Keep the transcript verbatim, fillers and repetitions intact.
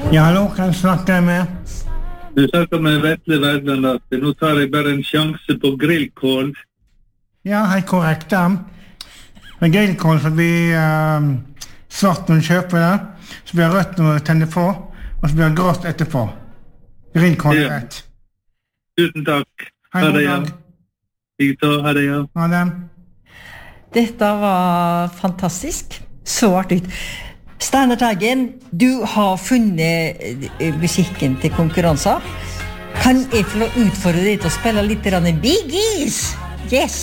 Ja, hallo, kan jeg snakke med? Du snakker med Vetle Verdland. Nå tar jeg bare en sjanse på grillkål. Ja, helt korrekt. Ja. Med grillkål så blir um, svart når du kjøper det, så blir rødt når du tenner på, og så blir grått etterpå. Grillkål er Ja. rett. Tusen takk. Ha en god ja. dag. Jeg tar, ha det, ja. Ha det. Dette var fantastisk. Så artig. Steinar Teigen, du har funnet eh, musikken til konkurranser. Kan jeg få utfordre deg til å spille litt Biggies? Yes!